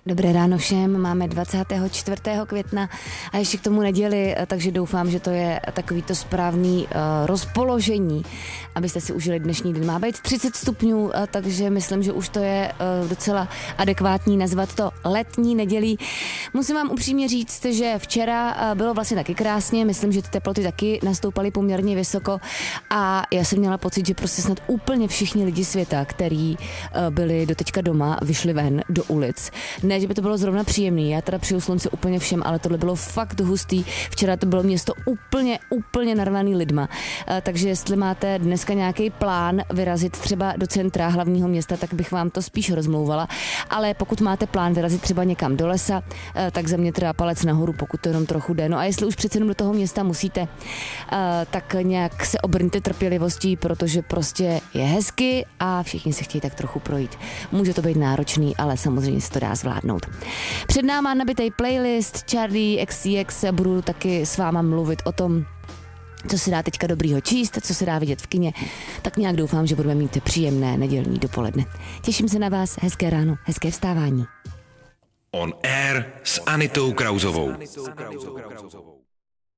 Dobré ráno všem, máme 24. května a ještě k tomu neděli, takže doufám, že to je takový to správný rozpoložení, abyste si užili dnešní den. Má být 30 stupňů, takže myslím, že už to je docela adekvátní nazvat to letní nedělí. Musím vám upřímně říct, že včera bylo vlastně taky krásně, myslím, že ty teploty taky nastoupaly poměrně vysoko a já jsem měla pocit, že prostě snad úplně všichni lidi světa, který byli doteďka doma, vyšli ven do ulic. Ne, že by to bylo zrovna příjemný, já teda přiju slunce úplně všem, ale tohle bylo fakt hustý. Včera to bylo město úplně narvaný lidma. Takže jestli máte dneska nějaký plán vyrazit třeba do centra hlavního města, tak bych vám to spíš rozmlouvala. Ale pokud máte plán vyrazit třeba někam do lesa, tak za mě třeba palec nahoru, pokud to jenom trochu jde. No a jestli už přece jenom do toho města musíte, tak nějak se obrňte trpělivostí, protože prostě je hezky a všichni se chtějí tak trochu projít. Může to být náročný, ale samozřejmě se to dá zvládnout. Před náma nabitej playlist Charlie XCX, budu taky s váma mluvit o tom, co se dá teďka dobrýho číst, co se dá vidět v kině, tak nějak doufám, že budeme mít příjemné nedělní dopoledne. Těším se na vás, hezké ráno, hezké vstávání. On Air s Anitou Krauzovou.